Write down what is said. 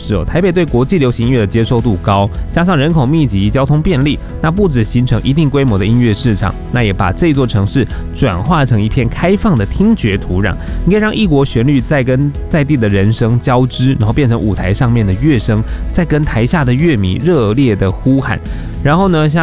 是台北对国际流行音乐的接受度高，加上人口密集、交通便利，那不只形成一定规模的音乐市场，那也把这座城市转化成一片开放的听觉土壤，你可以让异国旋律再跟在地的人声交织，然后变成舞台上面的乐声，再跟台下的乐迷热烈的呼喊。然后呢，像